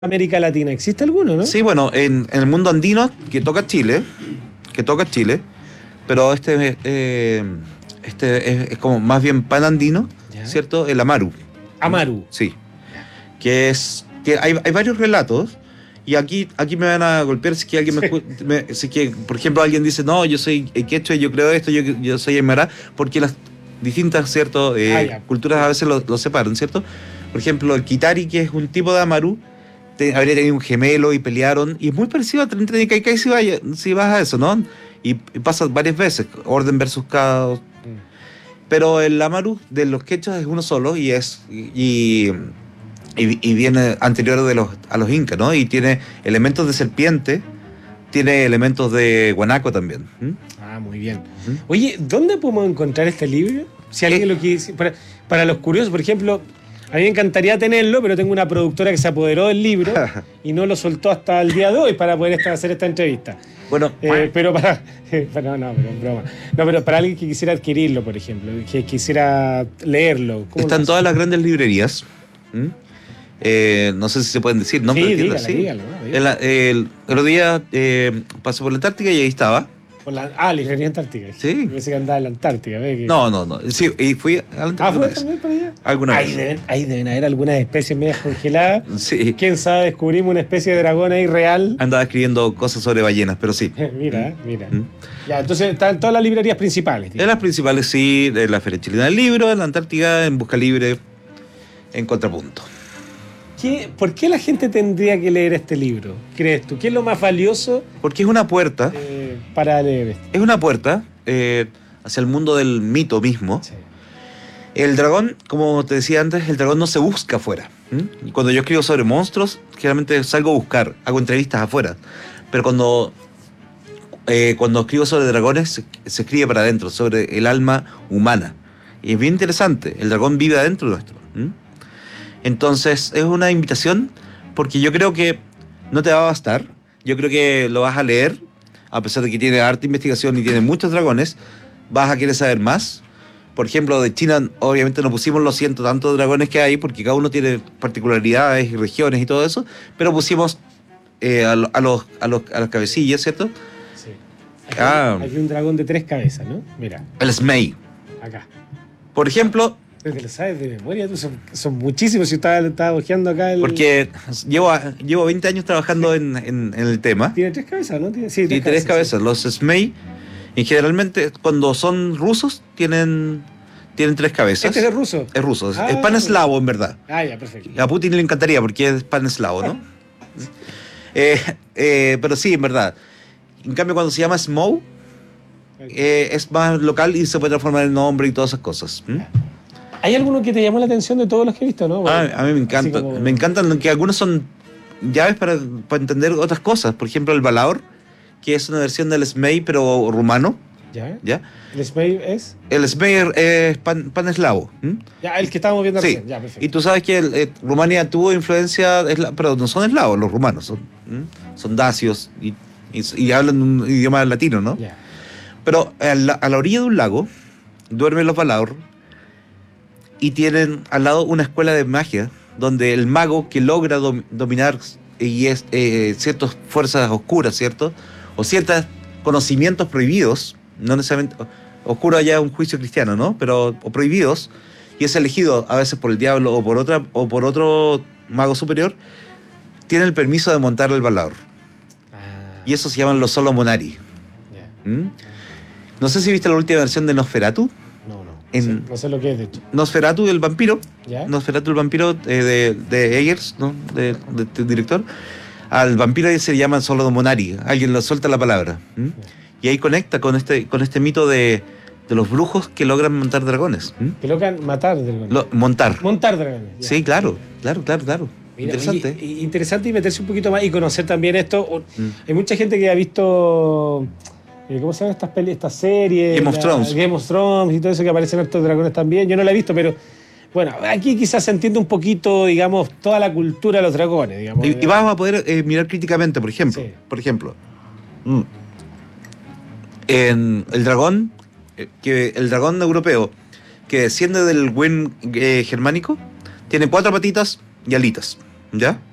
América Latina, ¿existe alguno, no? Sí, bueno, en el mundo andino que toca Chile, pero este es como más bien panandino, Ya. ¿cierto? El Amaru. Amaru. Sí, que hay varios relatos. Y aquí me van a golpear si es que alguien si es que, por ejemplo, alguien dice, no, yo soy quechua, yo creo esto, yo soy aymara, porque las distintas, ¿cierto? Ya. Culturas a veces lo separan, ¿cierto? Por ejemplo, el Kitari, que es un tipo de Amaru, habría tenido un gemelo y pelearon, y es muy parecido a Tren Tren y Kaikai si vas a eso, ¿no? Y pasa varias veces, orden versus caos. Pero el Amaru de los quechos es uno solo y viene anterior a los incas, ¿no? Y tiene elementos de serpiente, tiene elementos de guanaco también. Ah, muy bien. ¿Mm? Oye, ¿dónde podemos encontrar este libro? Si alguien lo quiere. Para los curiosos, por ejemplo, a mí me encantaría tenerlo, pero tengo una productora que se apoderó del libro y no lo soltó hasta el día de hoy para poder hacer esta entrevista. Bueno, Pero no, pero es broma. No, pero para alguien que quisiera adquirirlo, por ejemplo, que quisiera leerlo. está en todas las grandes librerías. No sé si se pueden decir, ¿no? Sí, Pero dígalo, sí. dígalo, ¿no? Dígalo. El otro día pasé por la Antártica y ahí estaba. Librería Antártica. Sí. Pensé que andaba en la Antártica. ¿Ves? No. Sí, y fui a la Antártica. ¿Fue también para allá? Alguna vez. Ahí deben haber algunas especies medias congeladas. Sí. ¿Quién sabe? Descubrimos una especie de dragón ahí real. Andaba escribiendo cosas sobre ballenas, pero sí. Mira. Ya, entonces están todas las librerías principales. En las principales, sí, de la Feria Chilena del Libro, en la Antártica, en Busca Libre, en Contrapunto. ¿Por qué la gente tendría que leer este libro? ¿Crees tú? ¿Qué es lo más valioso Porque es una puerta, para leer esto? es una puerta hacia el mundo del mito mismo. Sí. El dragón, como te decía antes, el dragón no se busca afuera. Y cuando yo escribo sobre monstruos, generalmente salgo a buscar, hago entrevistas afuera. Pero cuando escribo sobre dragones, se escribe para adentro, sobre el alma humana. Y es bien interesante, el dragón vive adentro nuestro. Entonces, es una invitación porque yo creo que no te va a bastar. Yo creo que lo vas a leer, a pesar de que tiene harta investigación y tiene muchos dragones, vas a querer saber más. Por ejemplo, de China, obviamente no pusimos los cientos tantos dragones que hay, porque cada uno tiene particularidades y regiones y todo eso, pero pusimos a las cabecillas, ¿cierto? Sí. Aquí un dragón de 3 cabezas, ¿no? Mira. El Smei. Acá. Por ejemplo. Pero te lo sabes de memoria, tú son muchísimos. Si estaba ojeando acá Porque llevo 20 años trabajando en el tema. ¿Tiene 3 cabezas, no? Sí, 3 cabezas. Sí. Los Smei, y generalmente, cuando son rusos, tienen 3 cabezas. ¿Este es ruso? Es ruso. Es pan eslavo, en verdad. Ya, perfecto. A Putin le encantaría porque es pan eslavo, ¿no? Pero sí, en verdad. En cambio, cuando se llama Smou, es más local y se puede transformar el nombre y todas esas cosas. ¿Hay alguno que te llamó la atención de todos los que he visto, no? A mí me encanta. Me encantan que algunos son llaves para entender otras cosas. Por ejemplo, el Valaor, que es una versión del Smei, pero rumano. ¿Ya? ¿El Smei es? El Smei es pan eslavo. Ya, el que estábamos viendo sí. recién. Ya, perfecto. Y tú sabes que Rumania tuvo influencia, pero no son eslavos los rumanos, son dacios y hablan un idioma latino, ¿no? Ya. Pero a la orilla de un lago duermen los Valaor y tienen al lado una escuela de magia donde el mago que logra dominar ciertas fuerzas oscuras, ¿cierto? O ciertos conocimientos prohibidos, no necesariamente oscuro allá un juicio cristiano, ¿no? Pero prohibidos, y es elegido a veces por el diablo o por otro mago superior, tiene el permiso de montar el Valaor. Y eso se llaman los Solomonari. No sé si viste la última versión de Nosferatu. No sé lo que es, de hecho. Nosferatu, el vampiro. ¿Ya? Nosferatu, el vampiro de Eggers, ¿no? De director. Al vampiro se llama Solomonari. Alguien lo suelta la palabra. Y ahí conecta con este mito de los brujos que logran montar dragones. Que logran matar dragones. Montar. Montar dragones. Ya. Sí, claro. Mira, interesante. Interesante y meterse un poquito más y conocer también esto. Hay mucha gente que ha visto... ¿Cómo se llaman estas series? Game of Thrones y todo eso, que aparecen estos dragones también. Yo no la he visto, pero bueno, aquí quizás se entiende un poquito, digamos, toda la cultura de los dragones, digamos. Y vamos a poder mirar críticamente, por ejemplo. Sí. Por ejemplo, en el dragón europeo que desciende del buen germánico tiene 4 patitas y alitas, ¿ya?